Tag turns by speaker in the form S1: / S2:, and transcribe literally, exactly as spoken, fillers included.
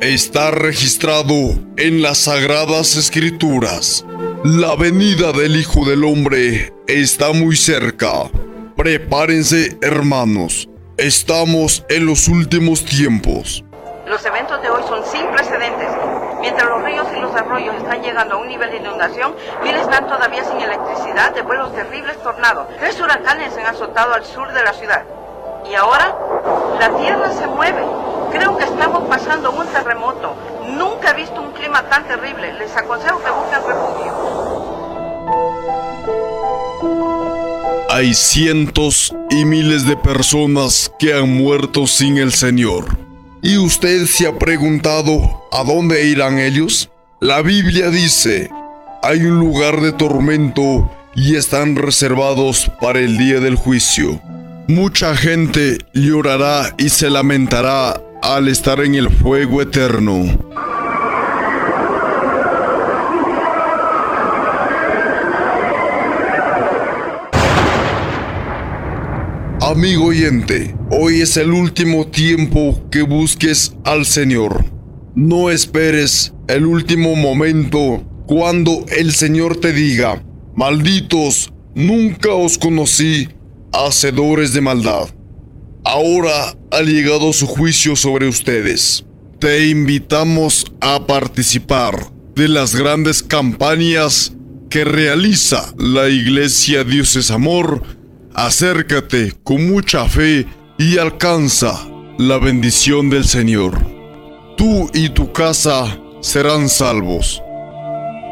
S1: Está registrado en las Sagradas Escrituras. La venida del Hijo del Hombre está muy cerca. Prepárense, hermanos. Estamos en los últimos tiempos.
S2: Los eventos de hoy son sin precedentes. Mientras los ríos y los arroyos están llegando a un nivel de inundación, miles están todavía sin electricidad debido a los terribles tornados. Tres huracanes han azotado al sur de la ciudad. Y ahora, la tierra se mueve. Creo que estamos pasando un terremoto. Nunca he visto un clima tan terrible. Les aconsejo que busquen refugio.
S1: Hay cientos y miles de personas que han muerto sin el Señor. ¿Y usted se ha preguntado a dónde irán ellos? La Biblia dice, hay un lugar de tormento y están reservados para el día del juicio. Mucha gente llorará y se lamentará al estar en el fuego eterno. Amigo oyente, hoy es el último tiempo que busques al Señor. No esperes el último momento cuando el Señor te diga, malditos, nunca os conocí, hacedores de maldad. Ahora ha llegado su juicio sobre ustedes. Te invitamos a participar de las grandes campañas que realiza la Iglesia Dios es Amor. Acércate con mucha fe y alcanza la bendición del Señor. Tú y tu casa serán salvos.